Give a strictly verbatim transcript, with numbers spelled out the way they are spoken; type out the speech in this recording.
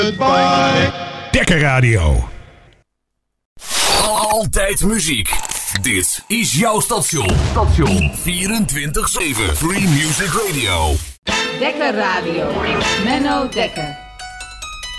Goodbye. Dekker Radio. Altijd muziek. Dit is jouw station. Station vierentwintig zeven. Free Music Radio. Dekker Radio. Menno Dekker.